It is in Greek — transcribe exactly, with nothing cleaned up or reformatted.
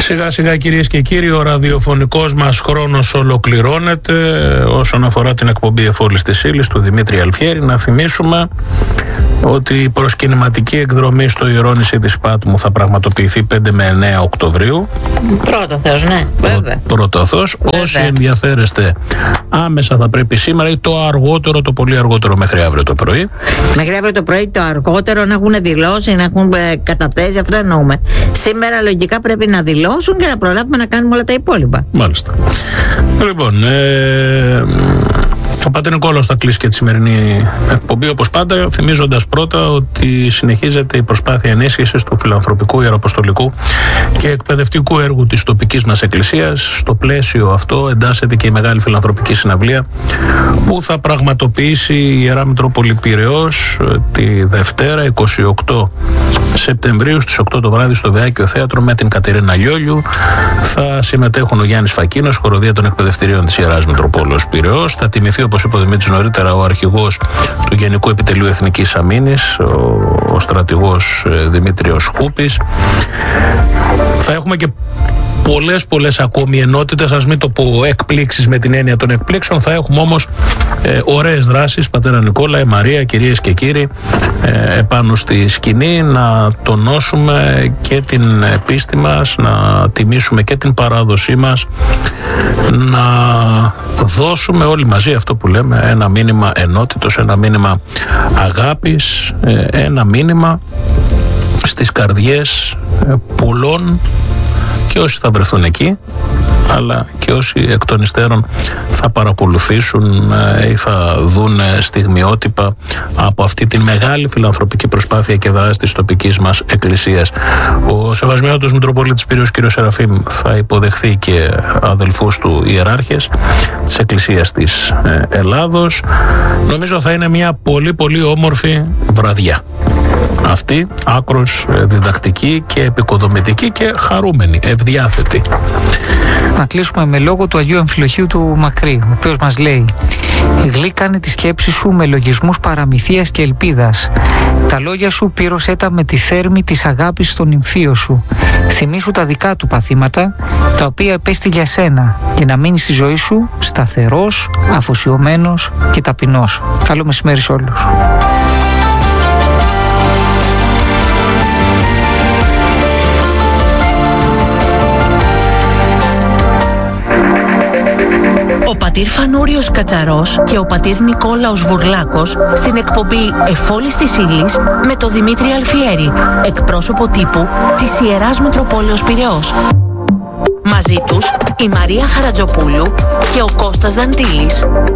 Σιγά σιγά, κυρίες και κύριοι, ο ραδιοφωνικός μας χρόνος ολοκληρώνεται όσον αφορά την εκπομπή Εφόλης της Ύλης του Δημήτρη Αλφιέρη. Να θυμίσουμε ότι η προσκυνηματική εκδρομή στο Ιερώνηση της Πάτμου θα πραγματοποιηθεί πέντε με εννέα Οκτωβρίου. Πρώτο Θεός, ναι, βέβαια. Πρώτο Θεός. Όσοι ενδιαφέρεστε άμεσα θα πρέπει σήμερα ή το αργότερο, το πολύ αργότερο μέχρι αύριο το πρωί. Μέχρι αύριο το πρωί το αργότερο να έχουν δηλώσει, να έχουν καταθέσει, αυτό εννοούμε. Σήμερα λογικά πρέπει να δηλώσουν και να προλάβουμε να κάνουμε όλα τα υπόλοιπα. Μάλιστα. Λοιπόν, ε, ο Πατήρ Νικόλαος θα κλείσει και τη σημερινή εκπομπή όπως πάντα, θυμίζοντας πρώτα ότι συνεχίζεται η προσπάθεια ενίσχυσης του φιλανθρωπικού, ιεραποστολικού και εκπαιδευτικού έργου της τοπικής μας εκκλησίας. Στο πλαίσιο αυτό εντάσσεται και η μεγάλη φιλανθρωπική συναυλία που θα πραγματοποιήσει η Ιερά Μητρόπολη Πειραιώς τη Δευτέρα είκοσι οκτώ Σεπτεμβρίου στις οκτώ το βράδυ στο Βεάκιο Θέατρο με την Κατερίνα Λιόλιου. Θα συμμετέχουν ο Γιάννης Φακίνος, χοροδία των εκπαιδευτηρίων της Ιεράς Μητροπόλεως Πειραιώς. Θα τιμηθεί, όπως είπε ο Δημήτρης νωρίτερα, ο αρχηγός του Γενικού Επιτελείου Εθνικής Αμήνης, ο, ο στρατηγός Δημήτριος Χούπης. Θα έχουμε και πολλές πολλές ακόμη ενότητες, ας μην το πω εκπλήξεις με την έννοια των εκπλήξεων. Θα έχουμε όμως ε, ωραίες δράσεις, Πατέρα Νικόλαε, Μαρία, κυρίες και κύριοι, ε, επάνω στη σκηνή, να τονώσουμε και την πίστη μας, να τιμήσουμε και την παράδοσή μας, να δώσουμε όλοι μαζί αυτό που λέμε, ένα μήνυμα ενότητος, ένα μήνυμα αγάπης, ε, ένα μήνυμα στις καρδιές ε, πολλών, και όσοι θα βρεθούν εκεί, αλλά και όσοι εκ των υστέρων θα παρακολουθήσουν ή θα δουν στιγμιότυπα από αυτή τη μεγάλη φιλανθρωπική προσπάθεια και δράση της τοπικής μας εκκλησίας. Ο Σεβασμιότατος Μητροπολίτης Πειραιώς κ. Σεραφείμ θα υποδεχθεί και αδελφούς του ιεράρχες της Εκκλησίας της Ελλάδος. Νομίζω θα είναι μια πολύ πολύ όμορφη βραδιά αυτή, άκρος διδακτική και επικοδομητική και χαρούμενη, ευδιάθετη. Να κλείσουμε με λόγο του Αγίου Αμφιλοχείου του Μακρύ, ο οποίος μας λέει: «Γλύκανε τη σκέψη σου με λογισμούς παραμυθίας και ελπίδας. Τα λόγια σου πύρωσέ τα με τη θέρμη της αγάπης στον νυμφίο σου. Θυμήσου τα δικά του παθήματα, τα οποία επέστη για σένα, και να μείνει στη ζωή σου σταθερός, αφοσιωμένος και ταπεινός». Καλό μεσημέρι σε όλους. Ο πατήρ Φανούριος Κατσαρός και ο πατήρ Νικόλαος Βουρλάκος στην εκπομπή Εφόλης της Ύλης με το Δημήτρη Αλφιέρη, εκπρόσωπο τύπου της Ιεράς Μητροπόλεως Πειραιώς. Μαζί τους η Μαρία Χαρατζοπούλου και ο Κώστας Δαντήλης.